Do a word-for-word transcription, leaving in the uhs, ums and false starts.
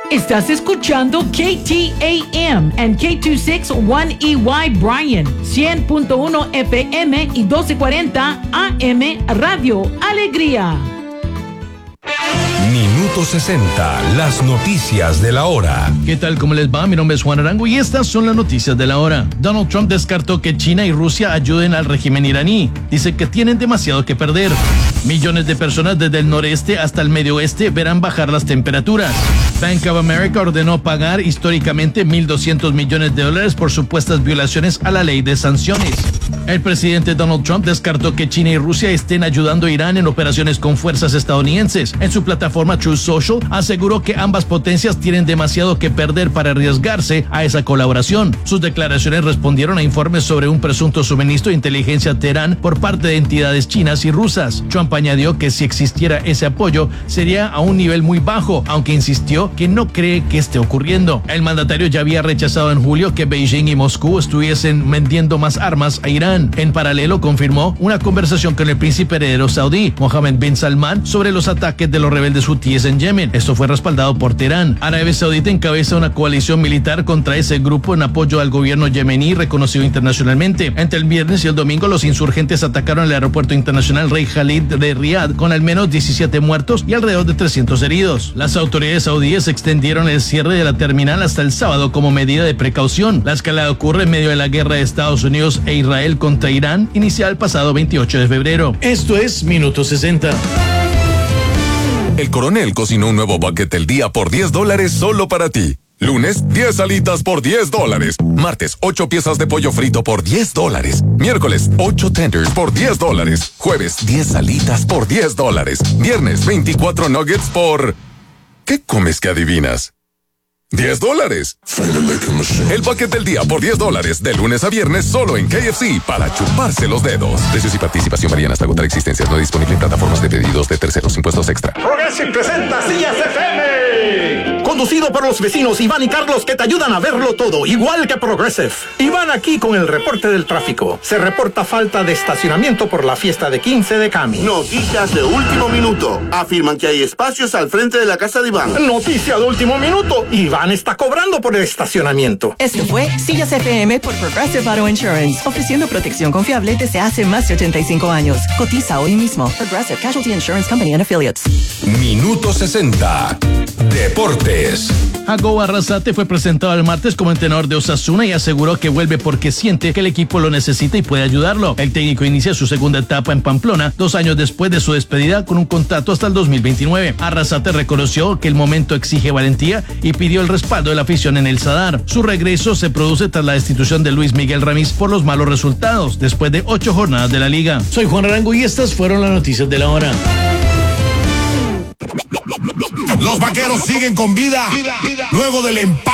Estás escuchando K T A M and K dos sesenta y uno E Y Bryan, cien punto uno F M y doce cuarenta A M Radio Alegría. Minuto sesenta, las noticias de la hora. ¿Qué tal? ¿Cómo les va? Mi nombre es Juan Arango y estas son las noticias de la hora. Donald Trump descartó que China y Rusia ayuden al régimen iraní. Dice que tienen demasiado que perder. Millones de personas desde el noreste hasta el medio oeste verán bajar las temperaturas. Bank of America ordenó pagar históricamente mil doscientos millones de dólares por supuestas violaciones a la ley de sanciones. El presidente Donald Trump descartó que China y Rusia estén ayudando a Irán en operaciones con fuerzas estadounidenses. En su plataforma Truth Social aseguró que ambas potencias tienen demasiado que perder para arriesgarse a esa colaboración. Sus declaraciones respondieron a informes sobre un presunto suministro de inteligencia a Teherán por parte de entidades chinas y rusas. Trump añadió que si existiera ese apoyo sería a un nivel muy bajo, aunque insistió que no cree que esté ocurriendo. El mandatario ya había rechazado en julio que Beijing y Moscú estuviesen vendiendo más armas a Irán. En paralelo, confirmó una conversación con el príncipe heredero saudí, Mohammed bin Salman, sobre los ataques de los rebeldes hutíes en Yemen. Esto fue respaldado por Teherán. Arabia Saudita encabeza una coalición militar contra ese grupo en apoyo al gobierno yemení reconocido internacionalmente. Entre el viernes y el domingo, los insurgentes atacaron el aeropuerto internacional Rey Khalid de Riad, con al menos diecisiete muertos y alrededor de trescientos heridos. Las autoridades saudíes extendieron el cierre de la terminal hasta el sábado como medida de precaución. La escalada ocurre en medio de la guerra de Estados Unidos e Israel contra Irán, iniciada el pasado veintiocho de febrero. Esto es Minuto sesenta. El Coronel cocinó un nuevo bucket del día por diez dólares solo para ti. Lunes, diez alitas por diez dólares. Martes, ocho piezas de pollo frito por diez dólares. Miércoles, ocho tenders por diez dólares. Jueves, diez alitas por diez dólares. Viernes, veinticuatro nuggets por... ¿Qué comes que adivinas? diez dólares. El bucket del día por diez dólares, de lunes a viernes, solo en K F C, para chuparse los dedos. Precios y participación varían hasta agotar existencias. No disponible en plataformas de pedidos de terceros. Impuestos extra. Progressive presenta Sillas F M. Conducido por los vecinos Iván y Carlos, que te ayudan a verlo todo, igual que Progressive. Iván aquí con el reporte del tráfico. Se reporta falta de estacionamiento por la fiesta de quince de Cami. Noticias de último minuto. Afirman que hay espacios al frente de la casa de Iván. Noticia de último minuto. Iván está cobrando por el estacionamiento. Esto fue Sillas F M por Progressive Auto Insurance, ofreciendo protección confiable desde hace más de ochenta y cinco años. Cotiza hoy mismo. Progressive Casualty Insurance Company and Affiliates. Minuto sesenta. Deportes. Jacobo Arrasate fue presentado el martes como entrenador de Osasuna y aseguró que vuelve porque siente que el equipo lo necesita y puede ayudarlo. El técnico inicia su segunda etapa en Pamplona, dos años después de su despedida, con un contrato hasta el dos mil veintinueve. Arrasate reconoció que el momento exige valentía y pidió el respaldo de la afición en el Sadar. Su regreso se produce tras la destitución de Luis Miguel Ramírez por los malos resultados, después de ocho jornadas de la liga. Soy Juan Arango y estas fueron las noticias de la hora. Los vaqueros siguen con vida luego del empate.